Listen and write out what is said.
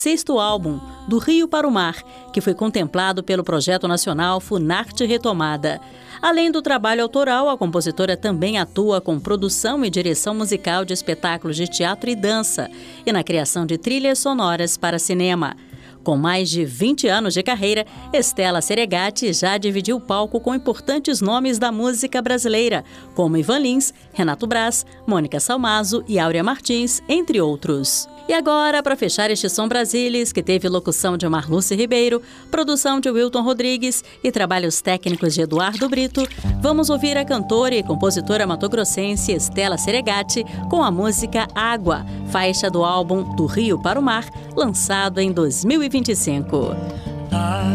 sexto álbum, Do Rio para o Mar, que foi contemplado pelo projeto nacional Funarte Retomada. Além do trabalho autoral, a compositora também atua com produção e direção musical de espetáculos de teatro e dança e na criação de trilhas sonoras para cinema. Com mais de 20 anos de carreira, Estela Seregatti já dividiu o palco com importantes nomes da música brasileira, como Ivan Lins, Renato Braz, Mônica Salmazo e Áurea Martins, entre outros. E agora, para fechar este Som Brasilis, que teve locução de Marluce Ribeiro, produção de Wilton Rodrigues e trabalhos técnicos de Eduardo Brito, vamos ouvir a cantora e compositora matogrossense Estela Seregatti com a música Água, faixa do álbum Do Rio para o Mar, lançado em 2025.